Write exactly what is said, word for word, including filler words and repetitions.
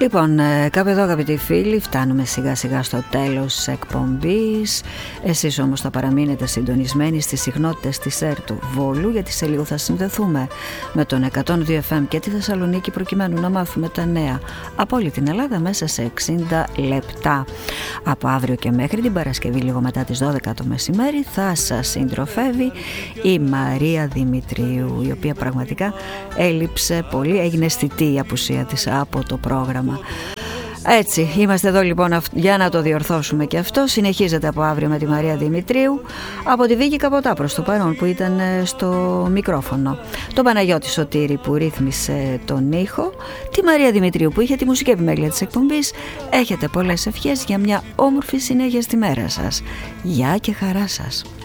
Λοιπόν, κάπου εδώ αγαπητοί φίλοι, φτάνουμε σιγά σιγά στο τέλος της εκπομπής. Εσείς όμως θα παραμείνετε συντονισμένοι στις συχνότητες της ΕΡΤ του Βόλου, γιατί σε λίγο θα συνδεθούμε με τον εκατόν δύο εφ εμ και τη Θεσσαλονίκη προκειμένου να μάθουμε τα νέα από όλη την Ελλάδα μέσα σε εξήντα λεπτά. Από αύριο και μέχρι την Παρασκευή, λίγο μετά τις δώδεκα το μεσημέρι, θα σας συντροφεύει η Μαρία Δημητρίου, η οποία πραγματικά έλειψε πολύ, έγινε αισθητή η απουσία της από το πρόγραμμα. Έτσι, είμαστε εδώ λοιπόν για να το διορθώσουμε και αυτό. Συνεχίζεται από αύριο με τη Μαρία Δημητρίου, από τη Βίκη Καποτά προς το παρόν που ήταν στο μικρόφωνο, τον Παναγιώτη Σωτήρη που ρύθμισε τον ήχο, τη Μαρία Δημητρίου που είχε τη μουσική επιμέλεια της εκπομπής. Έχετε πολλές ευχές για μια όμορφη συνέχεια στη μέρα σας. Γεια και χαρά σας.